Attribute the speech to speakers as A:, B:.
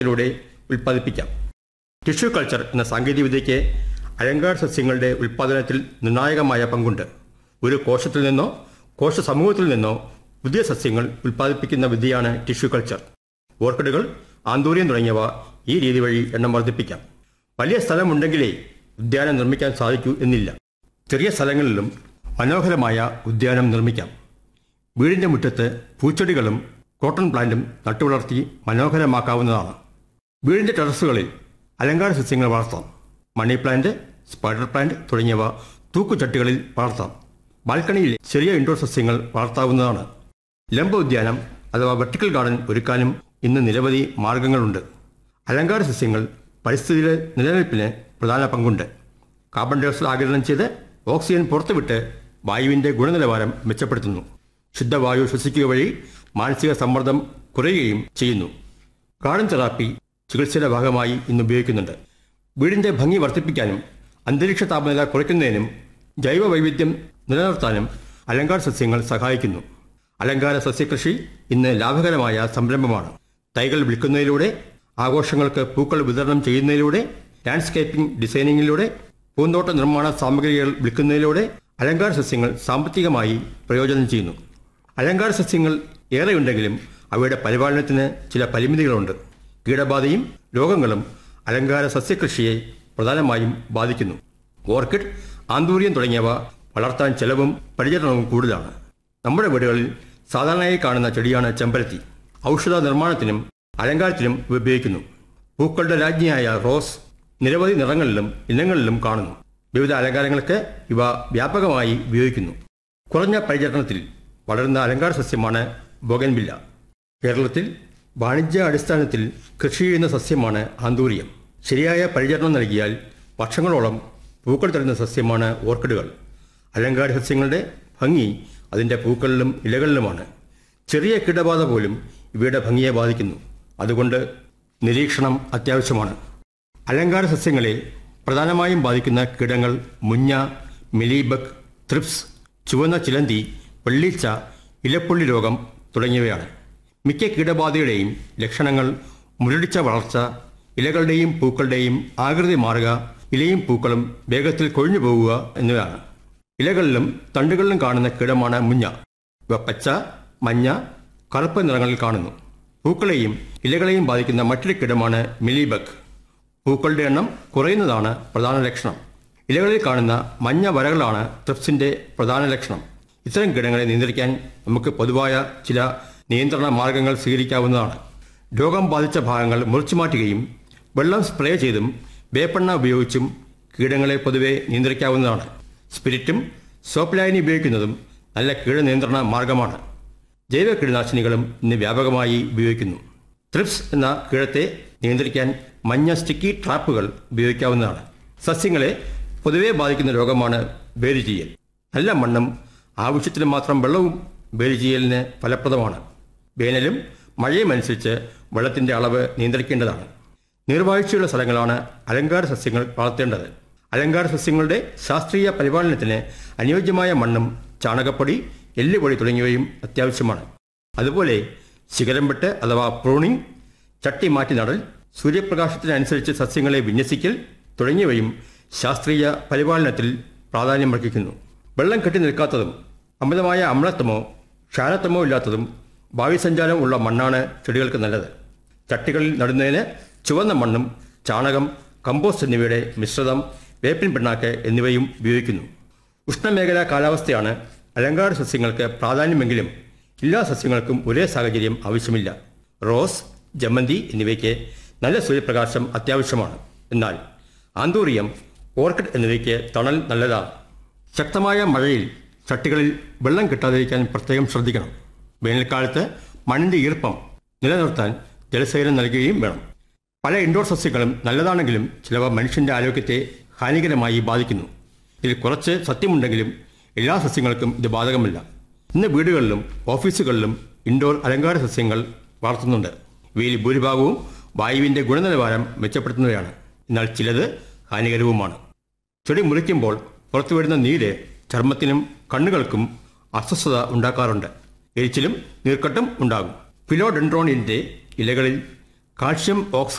A: ിലൂടെ ഉൽപ്പാദിപ്പിക്കാം. Tissue culture എന്ന സാങ്കേതികവിദ്യയ്ക്ക് അലങ്കാര സസ്യങ്ങളുടെ ഉൽപ്പാദനത്തിൽ നിർണായകമായ പങ്കുണ്ട്. ഒരു കോശത്തിൽ നിന്നോ കോശ സമൂഹത്തിൽ നിന്നോ പുതിയ സസ്യങ്ങൾ ഉൽപ്പാദിപ്പിക്കുന്ന വിദ്യയാണ് ടിഷ്യൂ കൾച്ചർ. ഓർക്കിഡുകൾ, ആന്തൂര്യം തുടങ്ങിയവ ഈ രീതി വഴി എണ്ണം വർദ്ധിപ്പിക്കാം. വലിയ സ്ഥലമുണ്ടെങ്കിലേ ഉദ്യാനം നിർമ്മിക്കാൻ സാധിക്കൂ എന്നില്ല. ചെറിയ സ്ഥലങ്ങളിലും മനോഹരമായ ഉദ്യാനം നിർമ്മിക്കാം. വീടിൻ്റെ മുറ്റത്ത് പൂച്ചെടികളും കോട്ടൺ പ്ലാന്റും നട്ടുവളർത്തി മനോഹരമാക്കാവുന്നതാണ്. വീടിൻ്റെ ടെറസുകളിൽ അലങ്കാര സസ്യങ്ങൾ വളർത്താം. മണി പ്ലാന്റ്, സ്പൈഡർ പ്ലാന്റ് തുടങ്ങിയവ തൂക്കുചട്ടികളിൽ വളർത്താം. ബാൽക്കണിയിൽ ചെറിയ ഇൻഡോർ സസ്യങ്ങൾ വളർത്താവുന്നതാണ്. ലംബ ഉദ്യാനം അഥവാ വെർട്ടിക്കൽ ഗാർഡൻ ഒരുക്കാനും ഇന്ന് നിരവധി മാർഗങ്ങളുണ്ട്. അലങ്കാര സസ്യങ്ങൾ പരിസ്ഥിതിയിലെ നിലനിൽപ്പിന് പ്രധാന പങ്കുണ്ട്. കാർബൺ ഡയോക്സൈഡ് ആഗിരണം ചെയ്ത് ഓക്സിജൻ പുറത്തുവിട്ട് വായുവിൻ്റെ ഗുണനിലവാരം മെച്ചപ്പെടുത്തുന്നു. ശുദ്ധവായു ശ്വസിക്കുക വഴി മാനസിക സമ്മർദ്ദം കുറയുകയും ചെയ്യുന്നു. ഗാർഡൻ തെറാപ്പി ചികിത്സയുടെ ഭാഗമായി ഇന്ന് ഉപയോഗിക്കുന്നുണ്ട്. വീടിൻ്റെ ഭംഗി വർദ്ധിപ്പിക്കാനും അന്തരീക്ഷ താപനില കുറയ്ക്കുന്നതിനും ജൈവ വൈവിധ്യം നിലനിർത്താനും അലങ്കാര സസ്യങ്ങൾ സഹായിക്കുന്നു. അലങ്കാര സസ്യകൃഷി ഇന്ന് ലാഭകരമായ സംരംഭമാണ്. തൈകൾ വിൽക്കുന്നതിലൂടെ, ആഘോഷങ്ങൾക്ക് പൂക്കൾ വിതരണം ചെയ്യുന്നതിലൂടെ, ലാൻഡ്സ്കേപ്പിംഗ് ഡിസൈനിങ്ങിലൂടെ, പൂന്തോട്ട നിർമ്മാണ സാമഗ്രികൾ വിൽക്കുന്നതിലൂടെ അലങ്കാര സസ്യങ്ങൾ സാമ്പത്തികമായി പ്രയോജനം ചെയ്യുന്നു. അലങ്കാര സസ്യങ്ങൾ ഏറെയുണ്ടെങ്കിലും അവയുടെ പരിപാലനത്തിന് ചില പരിമിതികളുണ്ട്. കീടബാധയും രോഗങ്ങളും അലങ്കാര സസ്യകൃഷിയെ പ്രധാനമായും ബാധിക്കുന്നു. ഓർക്കിഡ്, ആന്തൂര്യം തുടങ്ങിയവ വളർത്താൻ ചെലവും പരിചരണവും കൂടുതലാണ്. നമ്മുടെ വീടുകളിൽ സാധാരണയായി കാണുന്ന ചെടിയാണ് ചെമ്പരത്തി. ഔഷധ നിർമ്മാണത്തിനും അലങ്കാരത്തിനും ഇവ ഉപയോഗിക്കുന്നു. പൂക്കളുടെ രാജ്ഞിയായ റോസ് നിരവധി നിറങ്ങളിലും ഇനങ്ങളിലും കാണുന്നു. വിവിധ അലങ്കാരങ്ങൾക്ക് ഇവ വ്യാപകമായി ഉപയോഗിക്കുന്നു. കുറഞ്ഞ പരിചരണത്തിൽ വളരുന്ന അലങ്കാര സസ്യമാണ് ബൊഗൻവില്ല. കേരളത്തിൽ വാണിജ്യ അടിസ്ഥാനത്തിൽ കൃഷി ചെയ്യുന്ന സസ്യമാണ് ആന്തൂര്യം. ശരിയായ പരിചരണം നൽകിയാൽ വർഷങ്ങളോളം പൂക്കൾ തരുന്ന സസ്യമാണ് ഓർക്കിഡുകൾ. അലങ്കാര സസ്യങ്ങളുടെ ഭംഗി അതിൻ്റെ പൂക്കളിലും ഇലകളിലുമാണ്. ചെറിയ കീടബാധ പോലും ഇവയുടെ ഭംഗിയെ ബാധിക്കുന്നു. അതുകൊണ്ട് നിരീക്ഷണം അത്യാവശ്യമാണ്. അലങ്കാര സസ്യങ്ങളെ പ്രധാനമായും ബാധിക്കുന്ന കീടങ്ങൾ മുഞ്ഞ, മിലീബഗ്, ത്രിപ്സ്, ചുവന്ന ചിലന്തി, വെള്ളീച്ച, ഇലപ്പുള്ളി രോഗം തുടങ്ങിയവയാണ്. മിക്ക കീടബാധയുടെയും ലക്ഷണങ്ങൾ മുരടിച്ച വളർച്ച, ഇലകളുടെയും പൂക്കളുടെയും ആകൃതി മാറുക, ഇലയും പൂക്കളും വേഗത്തിൽ കൊഴിഞ്ഞു പോകുക എന്നിവയാണ്. ഇലകളിലും തണ്ടുകളിലും കാണുന്ന കീടമാണ് മുഞ്ഞ. ഇവ പച്ച, മഞ്ഞ, കറുപ്പ് നിറങ്ങളിൽ കാണുന്നു. പൂക്കളെയും ഇലകളെയും ബാധിക്കുന്ന മറ്റൊരു കീടമാണ് മിലീബഗ്. പൂക്കളുടെ എണ്ണം കുറയുന്നതാണ് പ്രധാന ലക്ഷണം. ഇലകളിൽ കാണുന്ന മഞ്ഞ വരകളാണ് ത്രിപ്സിൻ്റെ പ്രധാന ലക്ഷണം. ഇത്തരം കീടങ്ങളെ നിയന്ത്രിക്കാൻ നമുക്ക് പൊതുവായ ചില നിയന്ത്രണ മാർഗങ്ങൾ സ്വീകരിക്കാവുന്നതാണ്. രോഗം ബാധിച്ച ഭാഗങ്ങൾ മുറിച്ചു മാറ്റുകയും വെള്ളം സ്പ്രേ ചെയ്തും വേപ്പെണ്ണ ഉപയോഗിച്ചും കീടങ്ങളെ പൊതുവെ നിയന്ത്രിക്കാവുന്നതാണ്. സ്പിരിറ്റും സോപ്പ് ലായനി ഉപയോഗിക്കുന്നതും നല്ല കീടനിയന്ത്രണ മാർഗമാണ്. ജൈവ കീടനാശിനികളും ഇന്ന് വ്യാപകമായി ഉപയോഗിക്കുന്നു. ത്രിപ്സ് എന്ന കീടത്തെ നിയന്ത്രിക്കാൻ മഞ്ഞ സ്റ്റിക്കി ട്രാപ്പുകൾ ഉപയോഗിക്കാവുന്നതാണ്. സസ്യങ്ങളെ പൊതുവെ ബാധിക്കുന്ന രോഗമാണ് വേരുചീയൽ. നല്ല മണ്ണും ആവശ്യത്തിന് മാത്രം വെള്ളവും വേരുചീയലിന് ഫലപ്രദമാണ്. വേനലും മഴയും അനുസരിച്ച് വെള്ളത്തിൻ്റെ അളവ് നിയന്ത്രിക്കേണ്ടതാണ്. നീർവാഴ്ചയുള്ള സ്ഥലങ്ങളാണ് അലങ്കാര സസ്യങ്ങൾ വളർത്തേണ്ടത്. അലങ്കാര സസ്യങ്ങളുടെ ശാസ്ത്രീയ പരിപാലനത്തിന് അനുയോജ്യമായ മണ്ണും ചാണകപ്പൊടി, എല്ലുപൊടി തുടങ്ങിയവയും അത്യാവശ്യമാണ്. അതുപോലെ ശിഖരം വെട്ട് അഥവാ പ്രൂണിംഗ്, ചട്ടി മാറ്റി നടൽ, സൂര്യപ്രകാശത്തിനനുസരിച്ച് സസ്യങ്ങളെ വിന്യസിക്കൽ തുടങ്ങിയവയും ശാസ്ത്രീയ പരിപാലനത്തിൽ പ്രാധാന്യമർഹിക്കുന്നു. വെള്ളം കെട്ടി നിൽക്കാത്തതും അമിതമായ അമ്ലത്വമോ ക്ഷാരത്വമോ ഇല്ലാത്തതും വായുസഞ്ചാരം ഉള്ള മണ്ണാണ് ചെടികൾക്ക് നല്ലത്. ചട്ടികളിൽ നടുന്നതിന് ചുവന്ന മണ്ണും ചാണകം, കമ്പോസ്റ്റ് എന്നിവയുടെ മിശ്രിതം, വേപ്പിൻ പിണ്ണാക്ക് എന്നിവയും ഉപയോഗിക്കുന്നു. ഉഷ്ണമേഖലാ കാലാവസ്ഥയാണ് അലങ്കാര സസ്യങ്ങൾക്ക് പ്രാധാന്യമെങ്കിലും എല്ലാ സസ്യങ്ങൾക്കും ഒരേ സാഹചര്യം ആവശ്യമില്ല. റോസ്, ജമന്തി എന്നിവയ്ക്ക് നല്ല സൂര്യപ്രകാശം അത്യാവശ്യമാണ്. എന്നാൽ ആന്തൂറിയം, ഓർക്കിഡ് എന്നിവയ്ക്ക് തണൽ നല്ലതാണ്. ശക്തമായ മഴയിൽ ചട്ടികളിൽ വെള്ളം കിട്ടാതിരിക്കാൻ പ്രത്യേകം ശ്രദ്ധിക്കണം. വേനൽക്കാലത്ത് മണ്ണിൻ്റെ ഈർപ്പം നിലനിർത്താൻ ജലസേചനം നൽകുകയും വേണം. പല ഇൻഡോർ സസ്യങ്ങളും നല്ലതാണെങ്കിലും ചിലവ മനുഷ്യൻ്റെ ആരോഗ്യത്തെ ഹാനികരമായി ബാധിക്കുന്നു. ഇതിൽ കുറച്ച് സത്യമുണ്ടെങ്കിലും എല്ലാ സസ്യങ്ങൾക്കും ഇത് ബാധകമല്ല. ഇന്ന് വീടുകളിലും ഓഫീസുകളിലും ഇൻഡോർ അലങ്കാര സസ്യങ്ങൾ വളർത്തുന്നുണ്ട്. ഇവയിൽ ഭൂരിഭാഗവും വായുവിൻ്റെ ഗുണനിലവാരം മെച്ചപ്പെടുത്തുന്നവയാണ്. എന്നാൽ ചിലത് ഹാനികരവുമാണ്. ചെടി മുറിക്കുമ്പോൾ പുറത്തുവരുന്ന നീര് ചർമ്മത്തിനും കണ്ണുകൾക്കും അസ്വസ്ഥത ഉണ്ടാക്കാറുണ്ട്. എരിച്ചിലും നീർക്കെട്ടും ഉണ്ടാകും. ഫിലോഡെൻഡ്രോണിൻ്റെ ഇലകളിൽ കാൽഷ്യം ഓക്സലേറ്റ്